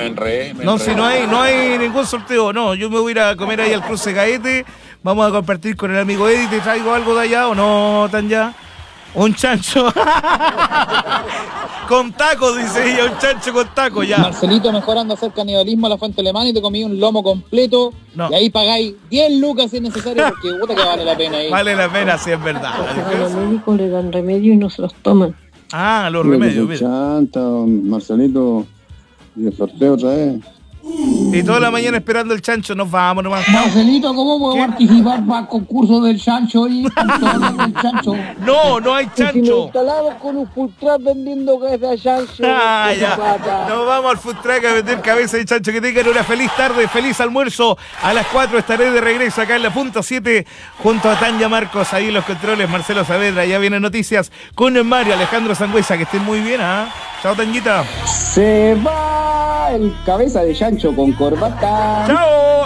enredé. No, si no hay ningún sorteo, no. Yo me voy a ir a comer ahí al Cruce Gaete. Vamos a compartir con el amigo Eddie. ¿Te traigo algo de allá o no, tan ya? Un chancho. Con taco, dice ella, un chancho con taco, ya. Marcelito, mejor anda a hacer canibalismo a la fuente alemana y te comí un lomo completo. No. Y ahí pagáis 10 lucas si es necesario, porque puta que vale la pena ahí. Vale la pena, sí, es verdad. A los médicos le dan remedio y no se los toman. Ah, los remedios, mira. Chanta, Marcelito, y el sorteo otra vez. Y toda la mañana esperando el chancho, nos vamos nomás. Marcelito, ¿cómo puedo participar para el concurso del chancho y del chancho? No hay Si nos chancho. instalamos con un full truck vendiendo cabeza de chancho. Ah, esa ya. plata. Nos vamos al food truck a vender cabeza de chancho. Que tengan una feliz tarde, feliz almuerzo. A las 4 estaré de regreso acá en la punta 7 junto a Tanya Marcos, ahí en los controles, Marcelo Saavedra. Ya vienen noticias con Mario Alejandro Sangüesa. Que estén muy bien, ¿ah? Chao, Tañita. Se va el cabeza de chancho con corbata. Chao.